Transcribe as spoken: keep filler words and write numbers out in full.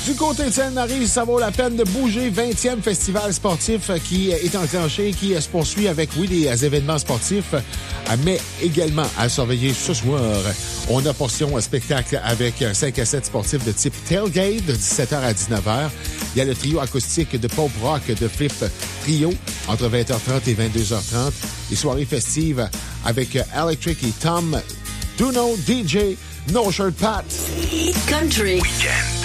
Du côté de Sainte-Marie, ça vaut la peine de bouger. vingtième festival sportif qui est enclenché, qui se poursuit avec, oui, des événements sportifs, mais également à surveiller ce soir. On a portion spectacle avec un cinq à sept sportif de type Tailgate de dix-sept heures à dix-neuf heures. Il y a le trio acoustique de pop rock de Flip Trio entre vingt heures trente et vingt-deux heures trente. Les soirées festives avec Electric et Tom Duno, D J No Shirt Pat. Country. Weekend.